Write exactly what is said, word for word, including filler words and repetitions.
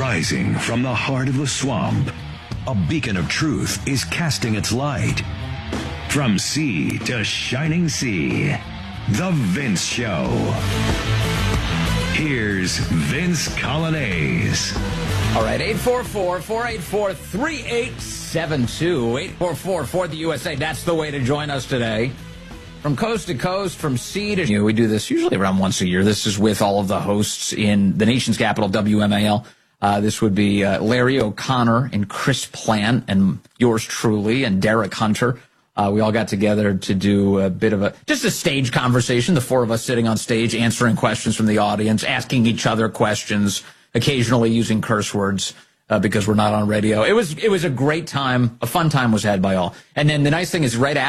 Rising from the heart of the swamp, a beacon of truth is casting its light. From sea to shining sea, The Vince Show. Here's Vince Coglianese. All right, eight four four, four eight four, three eight seven two, eight four four, four the U S A. That's the way to join us today. From coast to coast, from sea to... You know, we do this usually around once a year. This is with all of the hosts in the nation's capital, W M A L. Uh, this would be uh, Larry O'Connor and Chris Plant and yours truly and Derek Hunter. Uh, we all got together to do a bit of a, just a stage conversation, the four of us sitting on stage, answering questions from the audience, asking each other questions, occasionally using curse words uh, because we're not on radio. It was, it was a great time. A fun time was had by all. And then the nice thing is right after